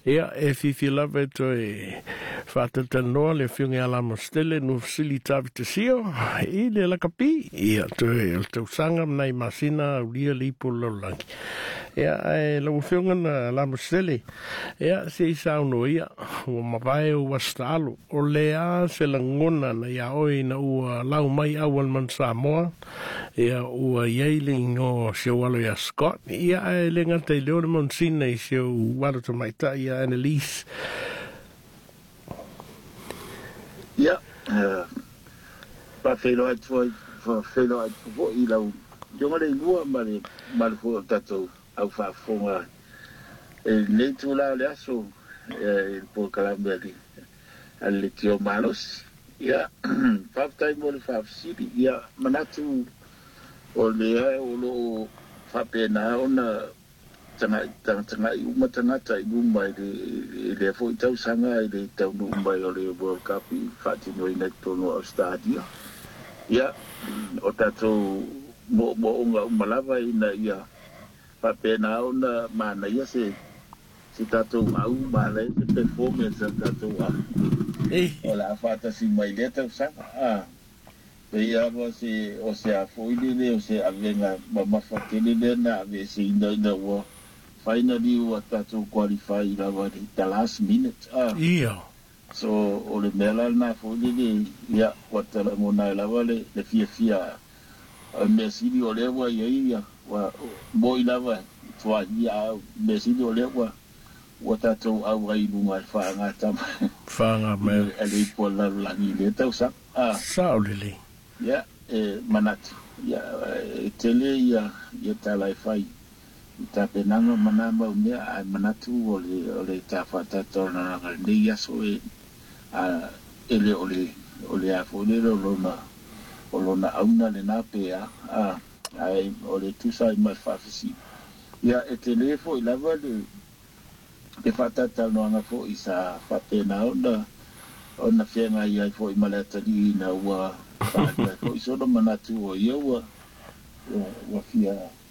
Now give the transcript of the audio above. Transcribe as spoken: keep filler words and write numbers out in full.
Ia, e fifi lava e to e whātatanoa le whiunga ala mostele no sili tavi te sio, i le lakapi, ia to e le tausanga mnai masina uria lipo laulangi. Ia, e lau whiunga na ala mostele, ia se isa uno ia, ua mawai o wastalo, o lea se langona na ia oi na ua lau mai awal man Samoa, ia ua ieiling o se walo ia Scott, ia e le ngata i leo na monsina i se walo to maita ia Annalise. Ja, pa whelo ai tuai, pa whelo ai tuai i lau. Jonga le ngua mare, mare fua tatou au whaafonga. E nei tu lao le aso, e po kalamea li, ale tio manos. Ia, whaafutai mo le whaafusiri, ia, manatu o lea o lo whapena ona tanga tanga tanga i uma tangata i umai le le fo i tau sanga i le tau no umai o le World Cup i whaatino i nei tono au stadia. Ia, o tatou mo mo unga umalava i na ia whapena o na mana ia se se tatou au mana i se performance a tatou a. O la whaatasi mai le tau sanga. Ah. Ia wa se o se a foile le o se avenga mamawhatele le na ave se ina ina ua finally ua tatou qualify la wa the last minute. Ah. Ia. So o le mela na foile le ia watala mona la wa le le fia fia mesili o le wa ia ia wa boi la wa tua ia mesili o le wa wa tatou au ai lunga fa ngata. Fa ngata. Ale po la la ni le tau sa. Ah. Saulili. Ya, eh, manatu. Ya, eh, tele ya, ya talai fai. Ta penanga manama umea ai manatu ole ole ta fata tona na le ya so e a ele ole ole a fole lo lona olona auna le na pe a a ai ole tu sai mai fafisi. Ya, e tele fo i lava le e fata tona na fo isa fatena onda ona fianga ia fo i malata di na ua ko iso do manatu o ia ua ua fia